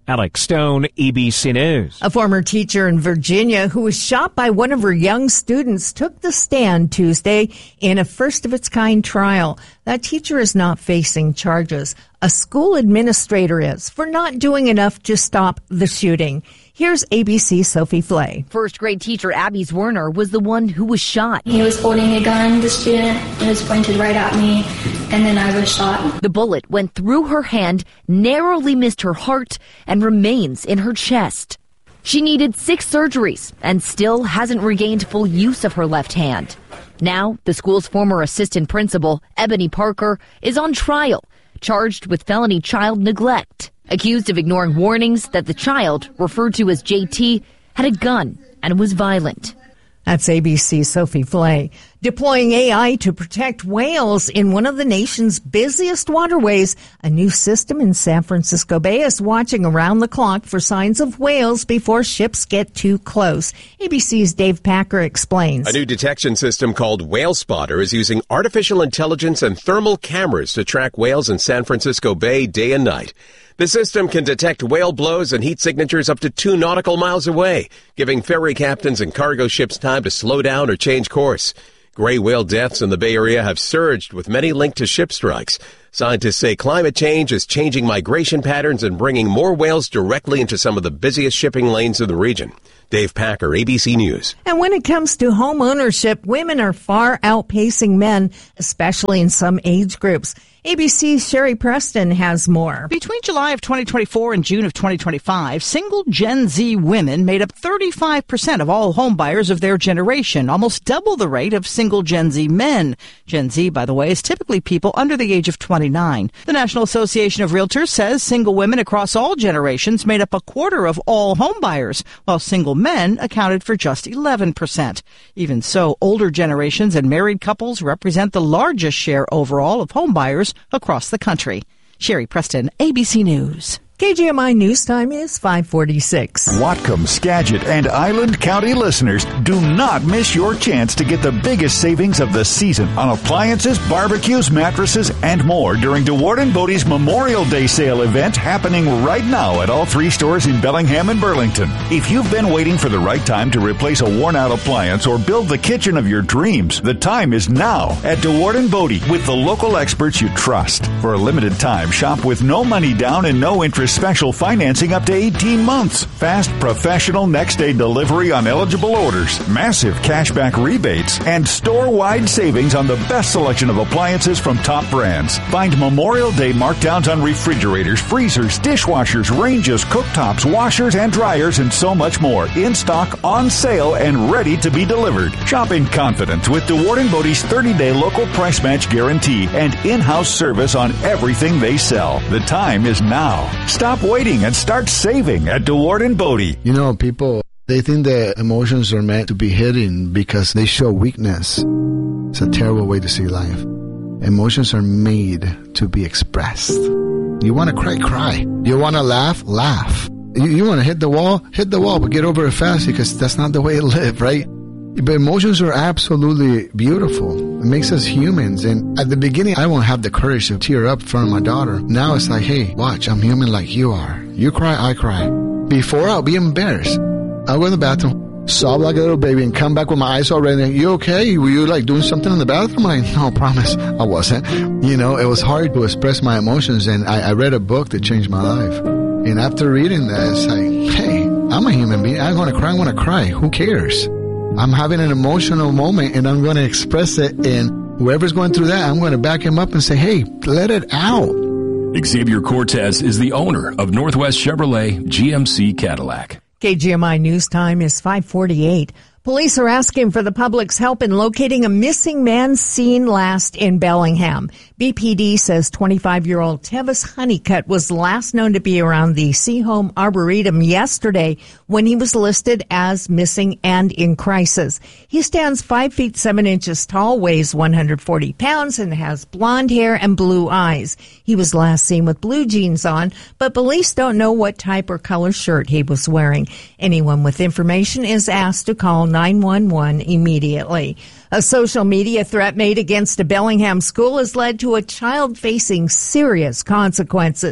Alex Stone, ABC News. A former teacher in Virginia who was shot by one of her young students took the stand Tuesday in a first-of-its-kind trial. That teacher is not facing charges. A school administrator is for not doing enough to stop the shooting. Here's ABC's Sophie Flay. First grade teacher Abby Zwerner was the one who was shot. He was holding a gun, the student. It was pointed right at me, and then I was shot. The bullet went through her hand, narrowly missed her heart, and remains in her chest. She needed 6 surgeries and still hasn't regained full use of her left hand. Now, the school's former assistant principal, Ebony Parker, is on trial, charged with felony child neglect, accused of ignoring warnings that the child, referred to as JT, had a gun and was violent. That's ABC's Sophie Flay. Deploying AI to protect whales in one of the nation's busiest waterways. A new system in San Francisco Bay is watching around the clock for signs of whales before ships get too close. ABC's Dave Packer explains. A new detection system called Whale Spotter is using artificial intelligence and thermal cameras to track whales in San Francisco Bay day and night. The system can detect whale blows and heat signatures up to 2 nautical miles away, giving ferry captains and cargo ships time to slow down or change course. Gray whale deaths in the Bay Area have surged, with many linked to ship strikes. Scientists say climate change is changing migration patterns and bringing more whales directly into some of the busiest shipping lanes in the region. Dave Packer, ABC News. And when it comes to home ownership, women are far outpacing men, especially in some age groups. ABC's Sherry Preston has more. Between July of 2024 and June of 2025, single Gen Z women made up 35% of all home buyers of their generation, almost double the rate of single Gen Z men. Gen Z, by the way, is typically people under the age of 29. The National Association of Realtors says single women across all generations made up a quarter of all home buyers, while single men accounted for just 11%. Even so, older generations and married couples represent the largest share overall of home buyers across the country. Sherry Preston, ABC News. KGMI News Time is 5:46. Whatcom, Skagit, and Island County listeners, do not miss your chance to get the biggest savings of the season on appliances, barbecues, mattresses, and more during DeWard & Bodie's Memorial Day sale event happening right now at all 3 stores in Bellingham and Burlington. If you've been waiting for the right time to replace a worn-out appliance or build the kitchen of your dreams, the time is now at DeWard & Bodie with the local experts you trust. For a limited time, shop with no money down and no interest special financing up to 18 months. Fast, professional next-day delivery on eligible orders, massive cashback rebates, and store-wide savings on the best selection of appliances from top brands. Find Memorial Day markdowns on refrigerators, freezers, dishwashers, ranges, cooktops, washers, and dryers, and so much more. In stock, on sale, and ready to be delivered. Shop in confidence with DeWard & Bodie's 30-day local price match guarantee and in-house service on everything they sell. The time is now. Stop waiting and start saving at DeWard & Bodie. You know, people, they think that emotions are meant to be hidden because they show weakness. It's a terrible way to see life. Emotions are made to be expressed. You want to cry, cry. You want to laugh, laugh. You want to hit the wall, but get over it fast because that's not the way to live, right? But emotions are absolutely beautiful. It makes us humans. And at the beginning, I won't have the courage to tear up in front of my daughter. Now it's like, hey, watch, I'm human like you are. You cry, I cry. Before, I'll be embarrassed. I'll go in the bathroom, sob like a little baby, and come back with my eyes all red. And you okay? Were you like doing something in the bathroom? I'm like, no, promise, I wasn't. You know, it was hard to express my emotions. And I read a book that changed my life. And after reading that, it's like, hey, I'm a human being. I'm going to cry. I'm going to cry. Who cares? I'm having an emotional moment and I'm going to express it, and whoever's going through that, I'm going to back him up and say, hey, let it out. Xavier Cortez is the owner of Northwest Chevrolet GMC Cadillac. KGMI News Time is 5:48. Police are asking for the public's help in locating a missing man seen last in Bellingham. BPD says 25-year-old Tevis Honeycutt was last known to be around the Seaholm Arboretum yesterday when he was listed as missing and in crisis. He stands 5 feet 7 inches tall, weighs 140 pounds, and has blonde hair and blue eyes. He was last seen with blue jeans on, but police don't know what type or color shirt he was wearing. Anyone with information is asked to call 911 immediately. A social media threat made against a Bellingham school has led to a child facing serious consequences.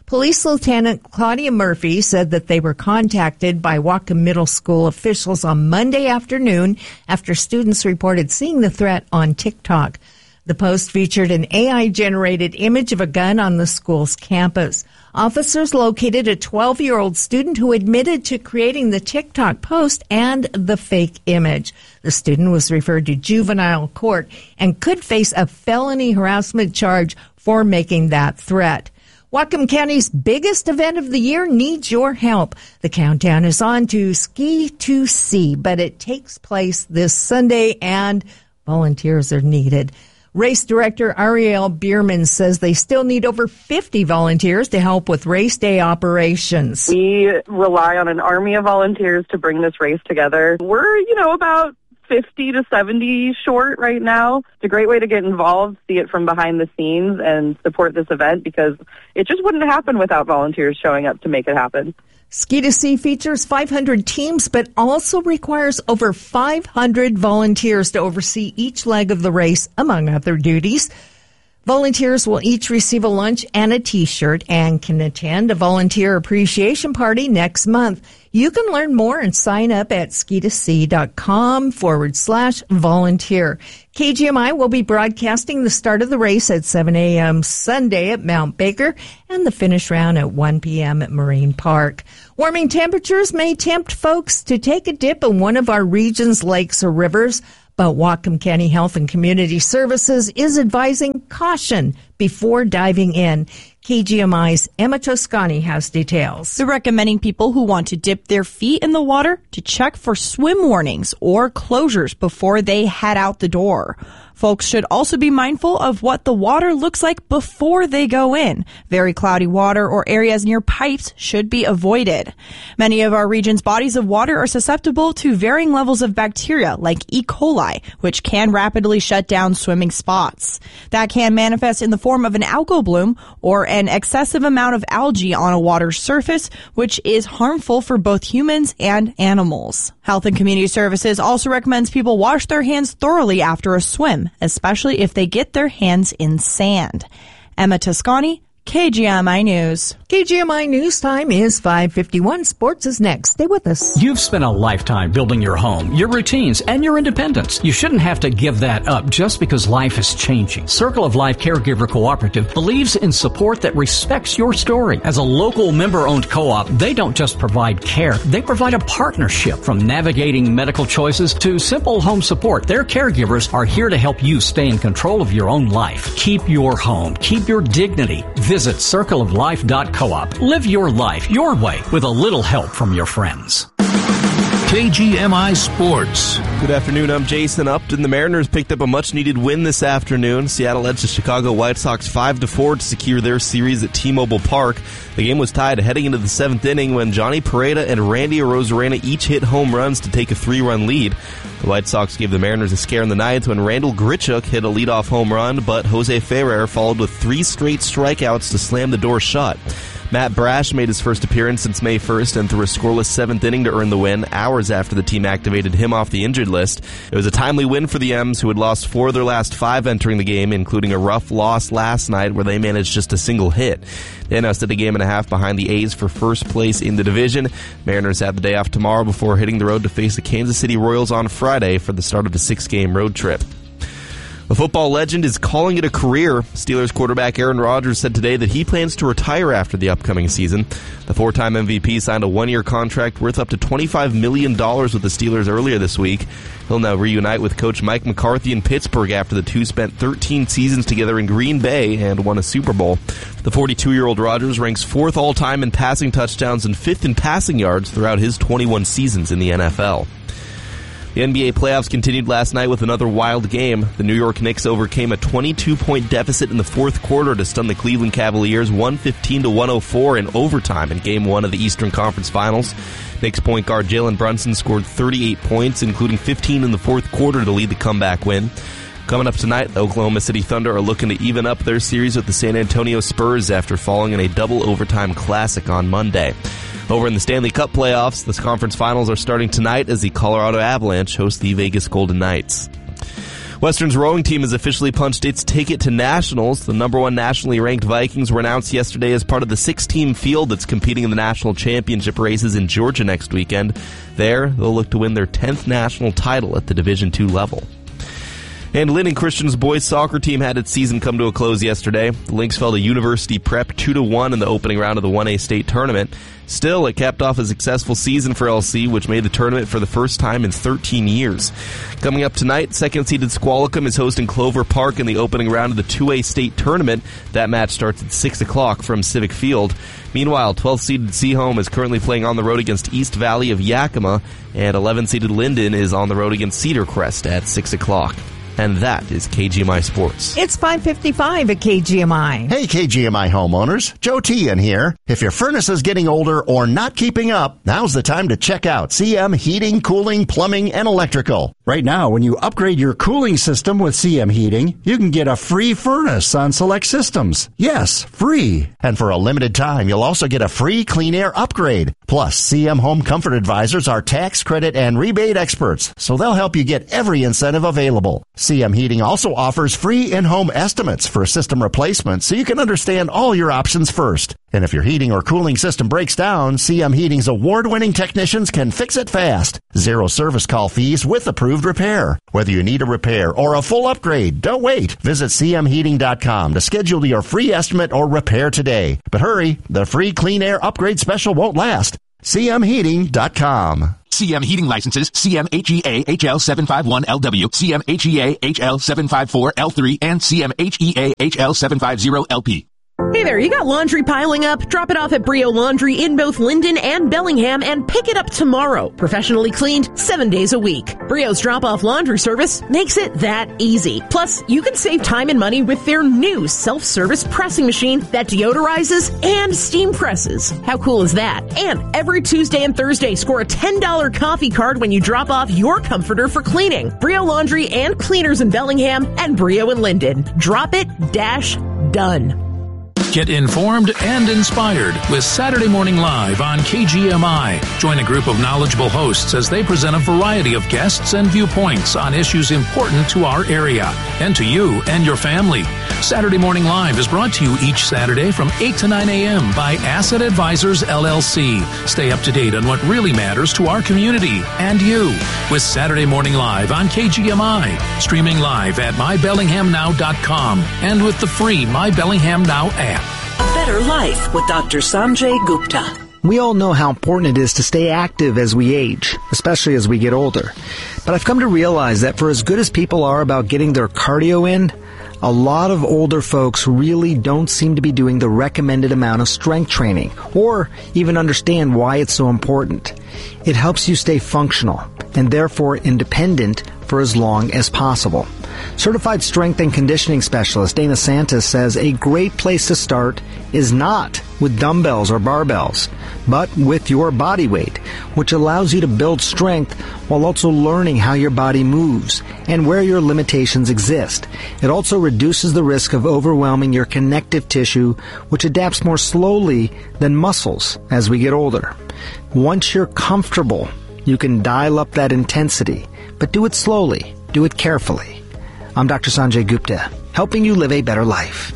Police Lieutenant Claudia Murphy said that they were contacted by Whatcom Middle School officials on Monday afternoon after students reported seeing the threat on TikTok. The post featured an AI-generated image of a gun on the school's campus. Officers located a 12-year-old student who admitted to creating the TikTok post and the fake image. The student was referred to juvenile court and could face a felony harassment charge for making that threat. Whatcom County's biggest event of the year needs your help. The countdown is on to Ski to Sea, but it takes place this Sunday and volunteers are needed. Race Director Ariel Bierman says they still need over 50 volunteers to help with race day operations. We rely on an army of volunteers to bring this race together. We're, about 50 to 70 short right now. It's a great way to get involved, see it from behind the scenes, and support this event because it just wouldn't happen without volunteers showing up to make it happen. Ski to Sea features 500 teams, but also requires over 500 volunteers to oversee each leg of the race, among other duties. Volunteers will each receive a lunch and a T-shirt and can attend a volunteer appreciation party next month. You can learn more and sign up at skitosea.com/volunteer. KGMI will be broadcasting the start of the race at 7 a.m. Sunday at Mount Baker and the finish round at 1 p.m. at Marine Park. Warming temperatures may tempt folks to take a dip in one of our region's lakes or rivers, but Whatcom County Health and Community Services is advising caution before diving in. KGMI's Emma Toscani has details. They're recommending people who want to dip their feet in the water to check for swim warnings or closures before they head out the door. Folks should also be mindful of what the water looks like before they go in. Very cloudy water or areas near pipes should be avoided. Many of our region's bodies of water are susceptible to varying levels of bacteria like E. coli, which can rapidly shut down swimming spots. That can manifest in the form of an algal bloom or an excessive amount of algae on a water's surface, which is harmful for both humans and animals. Health and Community Services also recommends people wash their hands thoroughly after a swim, especially if they get their hands in sand. Emma Toscani, KGMI News. KGMI News time is 5:51. Sports is next. Stay with us. You've spent a lifetime building your home, your routines, and your independence. You shouldn't have to give that up just because life is changing. Circle of Life Caregiver Cooperative believes in support that respects your story. As a local member-owned co-op, they don't just provide care, they provide a partnership. From navigating medical choices to simple home support, their caregivers are here to help you stay in control of your own life. Keep your home. Keep your dignity. Visit circleoflife.coop. Live your life your way with a little help from your friends. KGMI Sports. Good afternoon, I'm Jason Upton. The Mariners picked up a much-needed win this afternoon. Seattle edged the Chicago White Sox 5-4 to secure their series at T-Mobile Park. The game was tied heading into the seventh inning when Johnny Pereda and Randy Arozarena each hit home runs to take a 3-run lead. The White Sox gave the Mariners a scare in the ninth when Randall Grichuk hit a leadoff home run, but Jose Ferrer followed with 3 straight strikeouts to slam the door shut. Matt Brash made his first appearance since May 1st and threw a scoreless seventh inning to earn the win, hours after the team activated him off the injured list. It was a timely win for the M's, who had lost 4 of their last 5 entering the game, including a rough loss last night where they managed just a single hit. They now sit a game and a half behind the A's for first place in the division. Mariners have the day off tomorrow before hitting the road to face the Kansas City Royals on Friday for the start of the 6-game road trip. A football legend is calling it a career. Steelers quarterback Aaron Rodgers said today that he plans to retire after the upcoming season. The 4-time MVP signed a 1-year contract worth up to $25 million with the Steelers earlier this week. He'll now reunite with coach Mike McCarthy in Pittsburgh after the two spent 13 seasons together in Green Bay and won a Super Bowl. The 42-year-old Rodgers ranks 4th all-time in passing touchdowns and 5th in passing yards throughout his 21 seasons in the NFL. The NBA playoffs continued last night with another wild game. The New York Knicks overcame a 22-point deficit in the fourth quarter to stun the Cleveland Cavaliers 115-104 in overtime in Game 1 of the Eastern Conference Finals. Knicks point guard Jalen Brunson scored 38 points, including 15 in the fourth quarter to lead the comeback win. Coming up tonight, the Oklahoma City Thunder are looking to even up their series with the San Antonio Spurs after falling in a double overtime classic on Monday. Over in the Stanley Cup playoffs, the conference finals are starting tonight as the Colorado Avalanche host the Vegas Golden Knights. Western's rowing team has officially punched its ticket to nationals. The number one nationally ranked Vikings were announced yesterday as part of the 6-team field that's competing in the national championship races in Georgia next weekend. There, they'll look to win their 10th national title at the Division II level. And Linden Christian's boys soccer team had its season come to a close yesterday. The Lynx fell to University Prep 2-1 in the opening round of the 1A state tournament. Still, it capped off a successful season for LC, which made the tournament for the first time in 13 years. Coming up tonight, second-seeded Squalicum is hosting Clover Park in the opening round of the 2A state tournament. That match starts at 6 o'clock from Civic Field. Meanwhile, 12th-seeded Seaholm is currently playing on the road against East Valley of Yakima, and 11th-seeded Linden is on the road against Cedar Crest at 6 o'clock. And that is KGMI Sports. It's 5:55 at KGMI. Hey, KGMI homeowners. Joe Tian here. If your furnace is getting older or not keeping up, now's the time to check out CM Heating, Cooling, Plumbing, and Electrical. Right now, when you upgrade your cooling system with CM Heating, you can get a free furnace on select systems. Yes, free. And for a limited time, you'll also get a free clean air upgrade. Plus, CM Home Comfort Advisors are tax credit and rebate experts, so they'll help you get every incentive available. CM Heating also offers free in-home estimates for system replacement so you can understand all your options first. And if your heating or cooling system breaks down, CM Heating's award-winning technicians can fix it fast. 0 service call fees with approved repair. Whether you need a repair or a full upgrade, don't wait. Visit cmheating.com to schedule your free estimate or repair today. But hurry, the free clean air upgrade special won't last. cmheating.com. CM Heating Licenses, CMHEA HL751LW, CMHEA HL754L3, and CMHEA HL750LP. Hey there, you got laundry piling up? Drop it off at Brio Laundry in both Linden and Bellingham and pick it up tomorrow. Professionally cleaned 7 days a week. Brio's drop-off laundry service makes it that easy. Plus, you can save time and money with their new self-service pressing machine that deodorizes and steam presses. How cool is that? And every Tuesday and Thursday, score a $10 coffee card when you drop off your comforter for cleaning. Brio Laundry and Cleaners in Bellingham and Brio in Linden. Drop it, done. Get informed and inspired with Saturday Morning Live on KGMI. Join a group of knowledgeable hosts as they present a variety of guests and viewpoints on issues important to our area and to you and your family. Saturday Morning Live is brought to you each Saturday from 8 to 9 a.m. by Asset Advisors, LLC. Stay up to date on what really matters to our community and you with Saturday Morning Live on KGMI. Streaming live at mybellinghamnow.com and with the free My Bellingham Now app. A better life with Dr. Sanjay Gupta. We all know how important it is to stay active as we age, especially as we get older. But I've come to realize that for as good as people are about getting their cardio in, a lot of older folks really don't seem to be doing the recommended amount of strength training, or even understand why it's so important. It helps you stay functional, and therefore independent for as long as possible. Certified strength and conditioning specialist Dana Santos says a great place to start is not with dumbbells or barbells, but with your body weight, which allows you to build strength while also learning how your body moves and where your limitations exist. It also reduces the risk of overwhelming your connective tissue, which adapts more slowly than muscles as we get older. Once you're comfortable, you can dial up that intensity, but do it slowly, do it carefully. I'm Dr. Sanjay Gupta, helping you live a better life.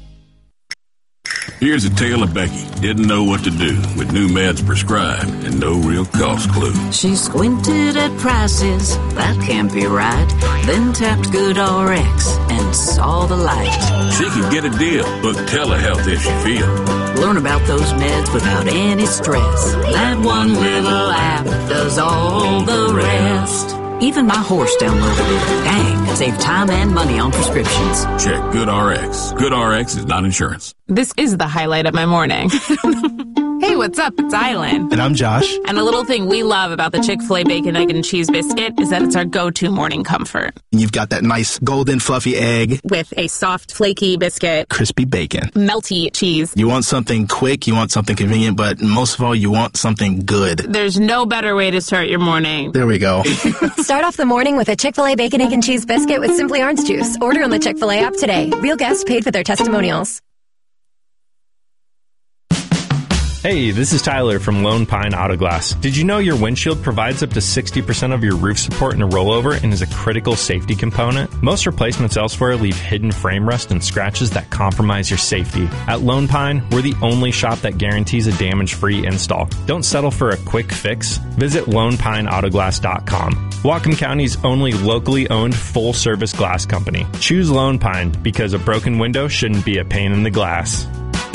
Here's a tale of Becky. Didn't know what to do with new meds prescribed and no real cost clue. She squinted at prices, that can't be right. Then tapped GoodRx and saw the light. She could get a deal, book telehealth if she feels. Learn about those meds without any stress. That one little app does all the rest. Even my horse downloaded it. Dang, save time and money on prescriptions. Check GoodRx. GoodRx is not insurance. This is the highlight of my morning. Hey, what's up? It's Island. And I'm Josh. And the little thing we love about the Chick-fil-A Bacon, Egg, and Cheese Biscuit is that it's our go-to morning comfort. And you've got that nice golden fluffy egg. With a soft, flaky biscuit. Crispy bacon. Melty cheese. You want something quick, you want something convenient, but most of all, you want something good. There's no better way to start your morning. There we go. Start off the morning with a Chick-fil-A Bacon, Egg, and Cheese Biscuit with Simply Orange Juice. Order on the Chick-fil-A app today. Real guests paid for their testimonials. Hey, this is Tyler from Lone Pine Auto Glass. Did you know your windshield provides up to 60% of your roof support in a rollover and is a critical safety component? Most replacements elsewhere leave hidden frame rust and scratches that compromise your safety. At Lone Pine, we're the only shop that guarantees a damage-free install. Don't settle for a quick fix. Visit LonePineAutoglass.com. Whatcom County's only locally owned full-service glass company. Choose Lone Pine because a broken window shouldn't be a pain in the glass.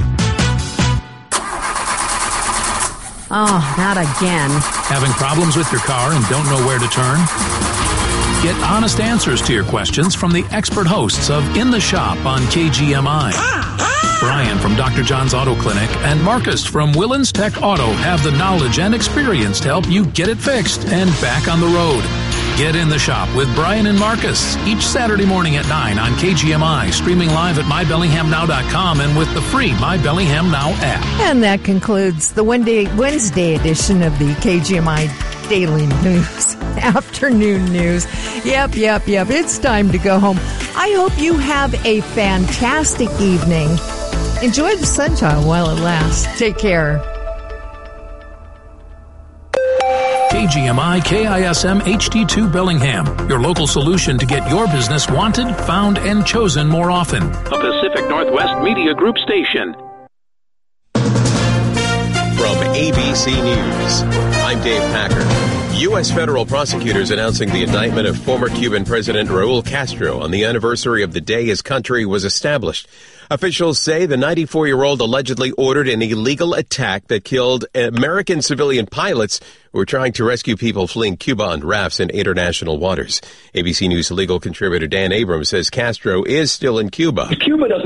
Oh, not again. Having problems with your car and don't know where to turn? Get honest answers to your questions from the expert hosts of In the Shop on KGMI. Brian from Dr. John's Auto Clinic and Marcus from Willens Tech Auto have the knowledge and experience to help you get it fixed and back on the road. Get In the Shop with Brian and Marcus each Saturday morning at 9 on KGMI, streaming live at MyBellinghamNow.com and with the free My Bellingham Now app. And that concludes the Wednesday edition of the KGMI Daily News, afternoon news. Yep. It's time to go home. I hope you have a fantastic evening. Enjoy the sunshine while it lasts. Take care. KGMI KISM HD2 Bellingham, your local solution to get your business wanted, found, and chosen more often. A Pacific Northwest Media Group station. From ABC News, I'm Dave Packer. U.S. federal prosecutors announcing the indictment of former Cuban President Raul Castro on the anniversary of the day his country was established. Officials say the 94-year-old allegedly ordered an illegal attack that killed American civilian pilots who were trying to rescue people fleeing Cuba on rafts in international waters. ABC News legal contributor Dan Abrams says Castro is still in Cuba. Cuba doesn't